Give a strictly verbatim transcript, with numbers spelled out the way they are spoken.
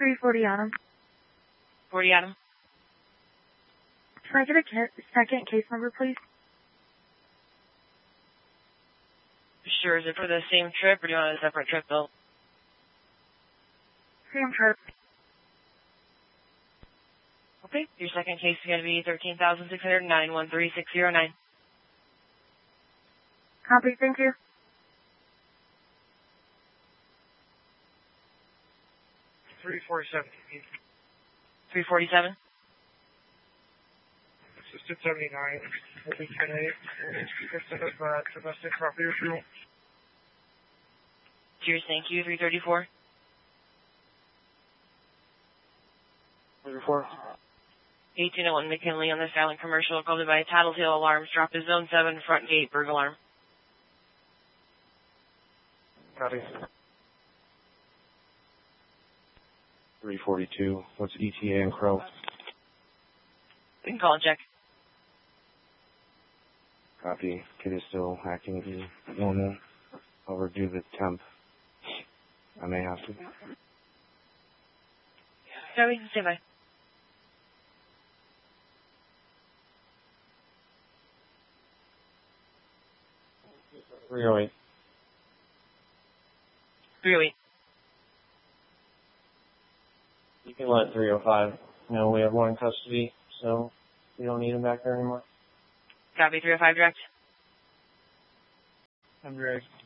three forty Adam. forty Adam. Can I get a ca- second case number, please? Sure. Is it for the same trip, or do you want a separate trip bill? Same trip. Okay. Your second case is going to be thirteen thousand six hundred nine, one three six zero nine. Copy. Thank you. three forty-seven. three forty-seven. Assisted seventy-nine. Open ten eight. Instead of uh, domestic property retrieval. Cheers. Thank you. three thirty-four. thirty-four. eighteen oh one McKinley on the Silent Commercial, called by Tattletale Alarms. Drop to Zone seven, front gate, burglar alarm. Copy. three forty-two. What's E T A and Crow? We can call and check. Copy. Kid is still acting normal. I'll review the temp. I may have to. Copy. Stand by. three oh eight. three oh eight. You can let three oh five know we have one in custody, so we don't need him back there anymore. Copy. three oh five direct. I'm ready.